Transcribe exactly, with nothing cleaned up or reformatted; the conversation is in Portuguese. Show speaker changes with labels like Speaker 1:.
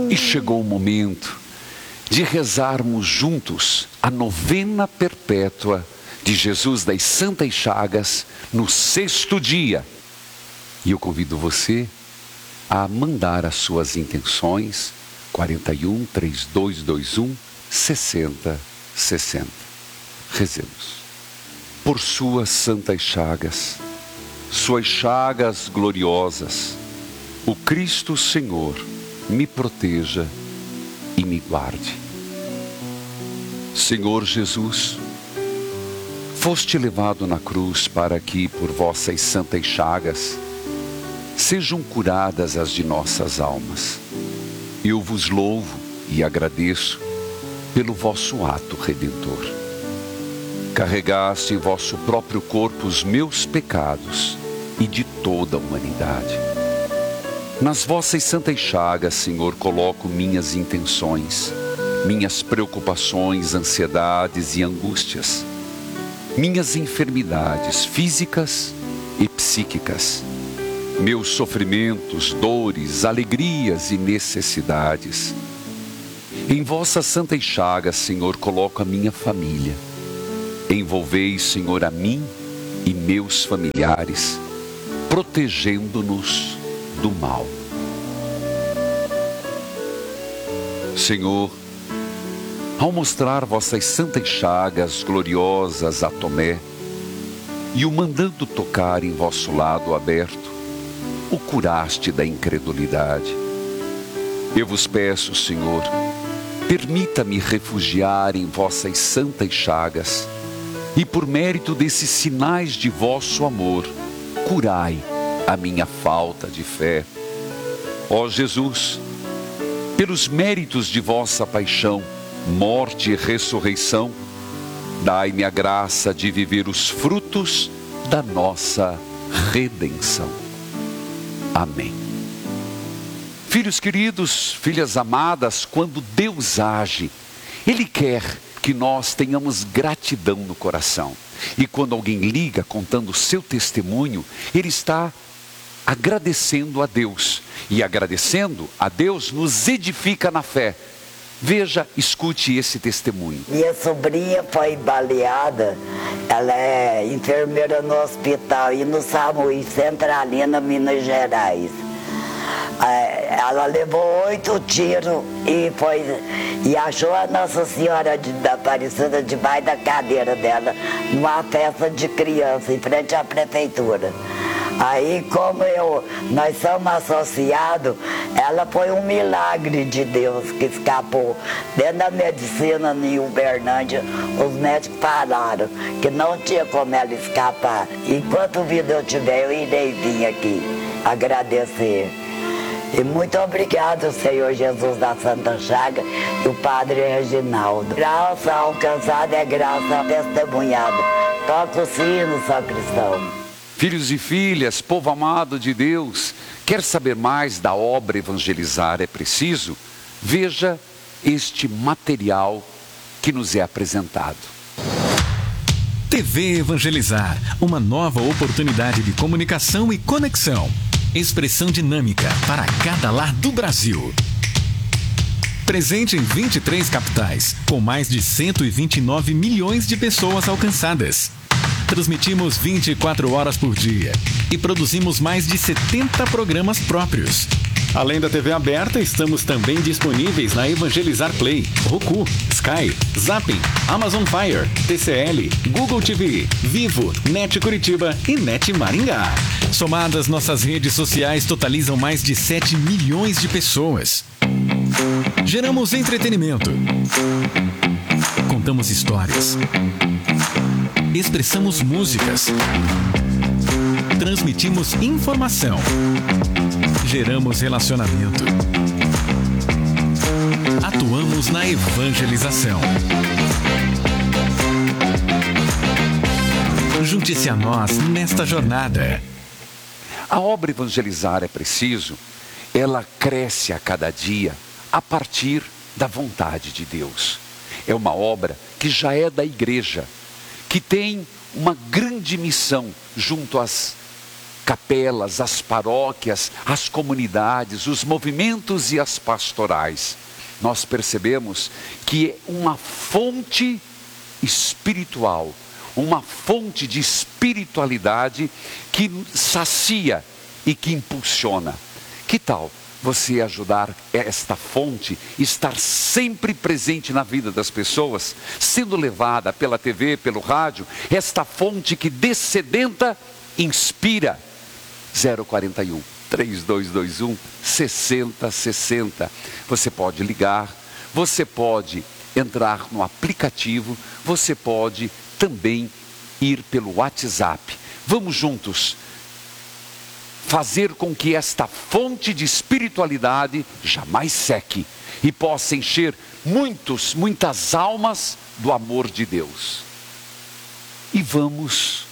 Speaker 1: E chegou o momento de rezarmos juntos a novena perpétua de Jesus das Santas Chagas no sexto dia. E eu convido você a mandar as suas intenções, quarenta e um, trinta e dois, vinte e um, sessenta, sessenta. Rezemos. Por suas santas chagas, suas chagas gloriosas, o Cristo Senhor me proteja e me guarde. Senhor Jesus, foste levado na cruz para que, por vossas santas chagas, sejam curadas as de nossas almas. Eu vos louvo e agradeço pelo vosso ato redentor. Carregaste em vosso próprio corpo os meus pecados e de toda a humanidade. Nas vossas santas chagas, Senhor, coloco minhas intenções, minhas preocupações, ansiedades e angústias, minhas enfermidades físicas e psíquicas, meus sofrimentos, dores, alegrias e necessidades. Em vossas santas chagas, Senhor, coloco a minha família. Envolvei, Senhor, a mim e meus familiares, protegendo-nos do mal. Senhor, ao mostrar vossas santas chagas gloriosas a Tomé e o mandando tocar em vosso lado aberto, o curaste da incredulidade. Eu vos peço, Senhor, permita-me refugiar em vossas santas chagas e, por mérito desses sinais de vosso amor, curai a minha falta de fé. Ó Jesus, pelos méritos de vossa paixão, morte e ressurreição, dai-me a graça de viver os frutos da nossa redenção. Amém. Filhos queridos, filhas amadas, quando Deus age, Ele quer que nós tenhamos gratidão no coração. E quando alguém liga contando o seu testemunho, ele está agradecendo a Deus. E agradecendo a Deus nos edifica na fé. Veja, escute esse testemunho.
Speaker 2: Minha sobrinha foi baleada, ela é enfermeira no hospital e no SAMU, Centralina, Minas Gerais. Ela levou oito tiros e, foi, e achou a Nossa Senhora de, da Aparecida debaixo da cadeira dela, numa festa de criança, em frente à prefeitura. Aí, como eu, nós somos associados, ela foi um milagre de Deus que escapou. Dentro da medicina em Uberlândia, os médicos falaram que não tinha como ela escapar. Enquanto vida eu tiver, eu irei vir aqui agradecer. E muito obrigado, Senhor Jesus da Santa Chaga e o Padre Reginaldo. Graça alcançada é graça testemunhada. Toca o sino, sacristão.
Speaker 1: Filhos e filhas, povo amado de Deus, quer saber mais da obra Evangelizar é Preciso? Veja este material que nos é apresentado.
Speaker 3: T V Evangelizar, uma nova oportunidade de comunicação e conexão. Expressão dinâmica para cada lar do Brasil. Presente em vinte e três capitais, com mais de cento e vinte e nove milhões de pessoas alcançadas. Transmitimos vinte e quatro horas por dia e produzimos mais de setenta programas próprios. Além da T V aberta, estamos também disponíveis na Evangelizar Play, Roku, Sky, Zapping, Amazon Fire, T C L, Google T V, Vivo, Net Curitiba e Net Maringá. Somadas, nossas redes sociais totalizam mais de sete milhões de pessoas. Geramos entretenimento. Contamos histórias. Expressamos músicas. Transmitimos informação. Geramos relacionamento. Atuamos na evangelização. Junte-se a nós nesta jornada.
Speaker 1: A obra Evangelizar é Preciso, ela cresce a cada dia a partir da vontade de Deus. É uma obra que já é da igreja, que tem uma grande missão junto às capelas, as paróquias, as comunidades, os movimentos e as pastorais, nós percebemos que é uma fonte espiritual, uma fonte de espiritualidade que sacia e que impulsiona. Que tal você ajudar esta fonte, estar sempre presente na vida das pessoas, sendo levada pela T V, pelo rádio, esta fonte que dessedenta, inspira? zero quarenta e um, três dois dois um, sessenta sessenta. Você pode ligar, você pode entrar no aplicativo, você pode também ir pelo WhatsApp. Vamos juntos fazer com que esta fonte de espiritualidade jamais seque e possa encher muitos, muitas almas do amor de Deus. E vamos